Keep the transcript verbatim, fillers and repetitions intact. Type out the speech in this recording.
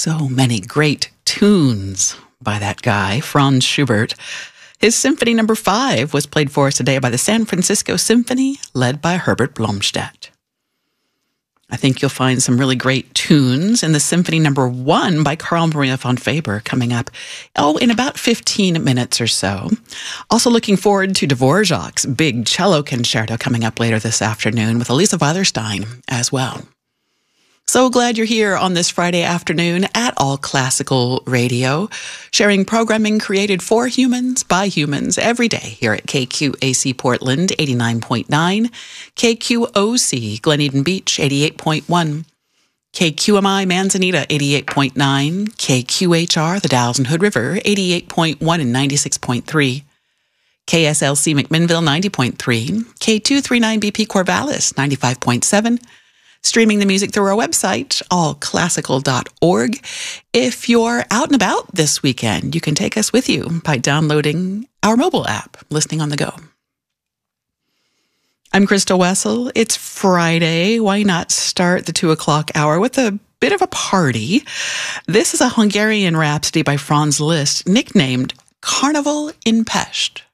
So many great tunes by that guy, Franz Schubert. His Symphony Number Five was played for us today by the San Francisco Symphony, led by Herbert Blomstedt. I think you'll find some really great tunes in the Symphony Number One by Carl Maria von Weber coming up, oh, in about fifteen minutes or so. Also looking forward to Dvorak's Big Cello Concerto coming up later this afternoon with Elisa Weilerstein as well. So glad you're here on this Friday afternoon at All Classical Radio, sharing programming created for humans, by humans, every day here at K Q A C Portland, eighty-nine point nine, K Q O C Glen Eden Beach, eighty-eight point one, K Q M I Manzanita, eighty-eight point nine, K Q H R The Dalles and Hood River, eighty-eight point one and ninety-six point three, K S L C McMinnville, ninety point three, K two thirty-nine B P Corvallis, ninety-five point seven, streaming the music through our website, all classical dot org. If you're out and about this weekend, you can take us with you by downloading our mobile app, listening on the go. I'm Crystal Wessel. It's Friday. Why not start the two o'clock hour with a bit of a party? This is a Hungarian rhapsody by Franz Liszt, nicknamed Carnival in Pest.